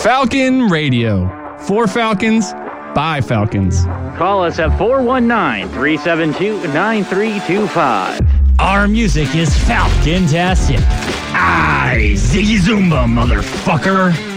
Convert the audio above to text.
Falcon Radio. For Falcons, by Falcons. Call us at 419-372-9325. Our music is Falcon-tastic. Aye, Ziggy Zoomba, motherfucker.